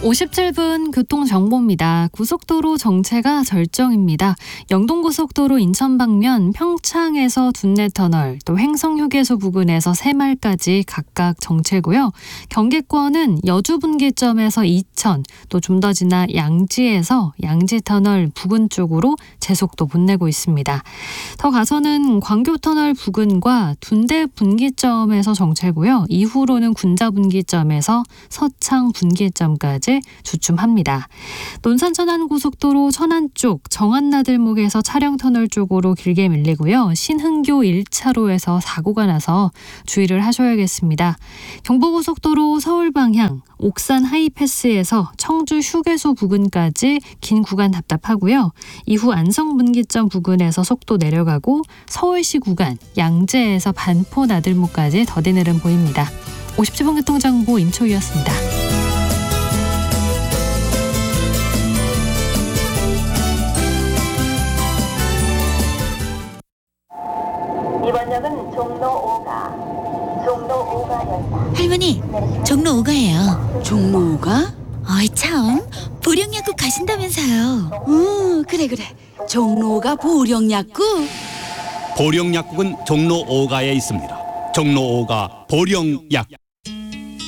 57분 교통정보입니다. 고속도로 정체가 절정입니다. 영동고속도로 인천 방면 평창에서 둔내터널, 또 횡성휴게소 부근에서 새말까지 각각 정체고요. 경계권은 여주분기점에서 이천, 또 좀 더 지나 양지에서 양지터널 부근 쪽으로 제속도 못 내고 있습니다. 더 가서는 광교터널 부근과 둔대 분기점에서 정체고요. 이후로는 군자 분기점에서 서창 분기점까지 주춤합니다. 논산 천안고속도로 천안 쪽 정안나들목에서 차량터널 쪽으로 길게 밀리고요. 신흥교 1차로에서 사고가 나서 주의를 하셔야겠습니다. 경부고속도로 서울 방향 옥산 하이패스에서 청주 휴게소 부근까지 긴 구간 답답하고요. 이후 안성 분기점 부근에서 속도 내려가고 서울시 구간 양재에서 반포 나들목까지 더디 느름 보입니다. 57분 교통정보 임초희였습니다. 이번 역은 종로 5가역이다. 할머니, 종로 5가예요. 종로 5가? 어이 참, 보령약국 가신다면서요. 그래. 종로 5가 보령약국? 보령약국은 종로 5가에 있습니다. 종로 5가 보령약국.